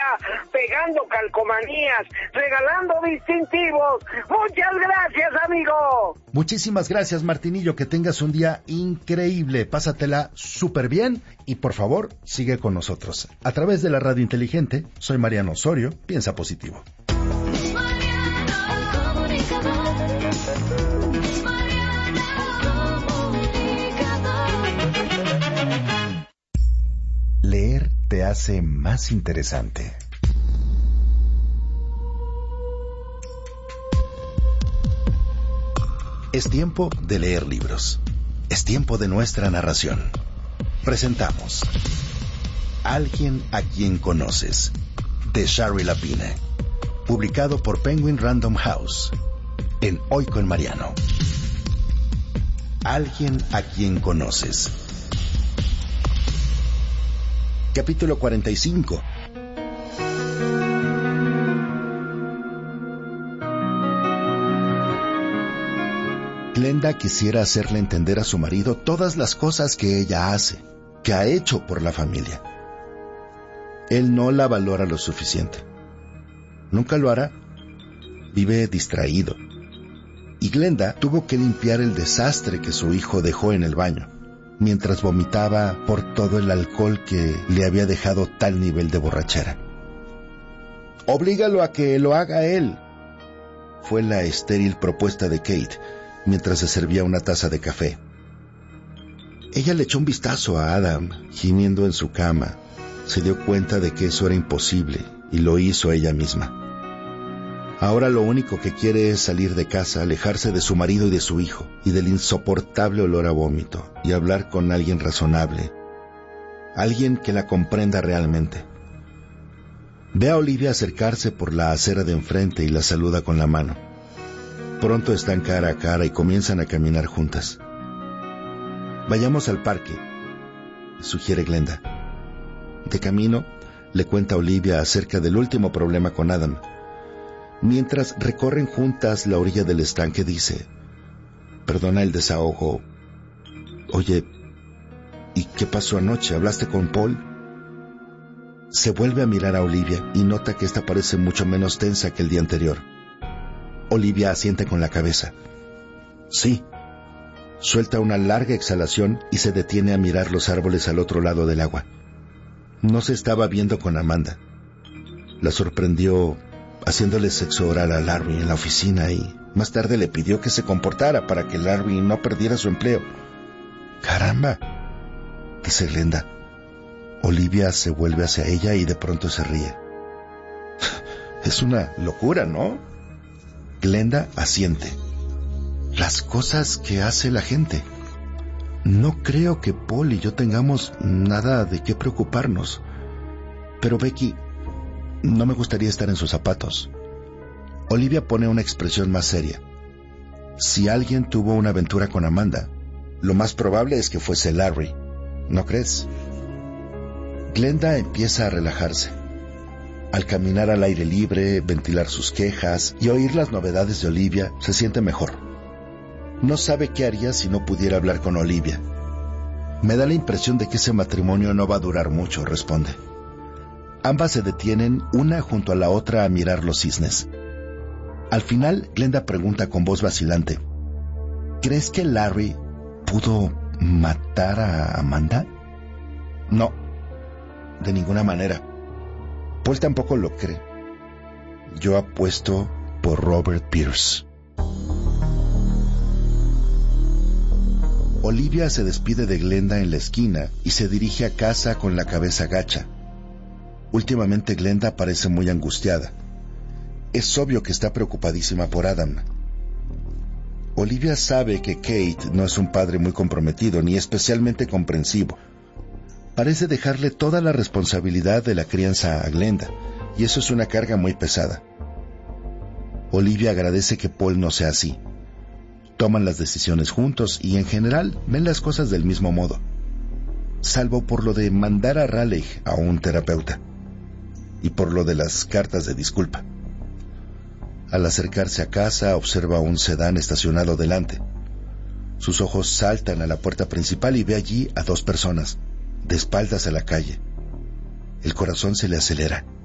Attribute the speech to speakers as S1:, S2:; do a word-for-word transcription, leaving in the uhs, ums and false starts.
S1: pegando calcomanías, regalando distintivos. Muchas gracias, amigo.
S2: Muchísimas gracias, Martinillo, que tengas un día increíble, pásatela súper bien y por favor, sigue con nosotros. A través de la radio inteligente, soy Mariano Osorio, piensa positivo. Leer te hace más interesante. Es tiempo de leer libros. Es tiempo de nuestra narración. Presentamos Alguien a quien conoces, de Shari Lapine, publicado por Penguin Random House, en Hoy con Mariano. Alguien a quien conoces. Capítulo cuarenta y cinco. Glenda quisiera hacerle entender a su marido todas las cosas que ella hace, que ha hecho por la familia. Él no la valora lo suficiente. Nunca lo hará. Vive distraído. Y Glenda tuvo que limpiar el desastre que su hijo dejó en el baño, mientras vomitaba por todo el alcohol que le había dejado tal nivel de borrachera. Oblígalo a que lo haga él, fue la estéril propuesta de Kate, mientras se servía una taza de café. Ella le echó un vistazo a Adam, gimiendo en su cama. Se dio cuenta de que eso era imposible, y lo hizo ella misma. Ahora lo único que quiere es salir de casa, alejarse de su marido y de su hijo, y del insoportable olor a vómito, y hablar con alguien razonable, alguien que la comprenda realmente. Ve a Olivia acercarse por la acera de enfrente y la saluda con la mano. Pronto están cara a cara y comienzan a caminar juntas. Vayamos al parque, sugiere Glenda. De camino, le cuenta a Olivia acerca del último problema con Adam. Mientras recorren juntas la orilla del estanque, dice: perdona el desahogo. Oye, ¿y qué pasó anoche? ¿Hablaste con Paul? Se vuelve a mirar a Olivia y nota que esta parece mucho menos tensa que el día anterior. Olivia asiente con la cabeza. Sí. Suelta una larga exhalación y se detiene a mirar los árboles al otro lado del agua. No se estaba viendo con Amanda. La sorprendió haciéndole sexo oral a Larry en la oficina y más tarde le pidió que se comportara para que Larry no perdiera su empleo. ¡Caramba!, dice Glenda. Olivia se vuelve hacia ella y de pronto se ríe. Es una locura, ¿no? Glenda asiente. Las cosas que hace la gente. No creo que Paul y yo tengamos nada de qué preocuparnos. Pero Becky, no me gustaría estar en sus zapatos. Olivia pone una expresión más seria. Si alguien tuvo una aventura con Amanda, lo más probable es que fuese Larry. ¿No crees? Glenda empieza a relajarse. Al caminar al aire libre, ventilar sus quejas y oír las novedades de Olivia, se siente mejor. No sabe qué haría si no pudiera hablar con Olivia. Me da la impresión de que ese matrimonio no va a durar mucho, responde. Ambas se detienen una junto a la otra a mirar los cisnes. Al final, Glenda pregunta con voz vacilante: ¿crees que Larry pudo matar a Amanda? No, de ninguna manera. Paul tampoco lo cree. Yo apuesto por Robert Pierce. Olivia se despide de Glenda en la esquina y se dirige a casa con la cabeza gacha. Últimamente Glenda parece muy angustiada. Es obvio que está preocupadísima por Adam. Olivia sabe que Kate no es un padre muy comprometido ni especialmente comprensivo. Parece dejarle toda la responsabilidad de la crianza a Glenda, y eso es una carga muy pesada. Olivia agradece que Paul no sea así. Toman las decisiones juntos y en general ven las cosas del mismo modo, salvo por lo de mandar a Raleigh a un terapeuta y por lo de las cartas de disculpa. Al acercarse a casa, observa un sedán estacionado delante. Sus ojos saltan a la puerta principal y ve allí a dos personas, de espaldas a la calle. El corazón se le acelera.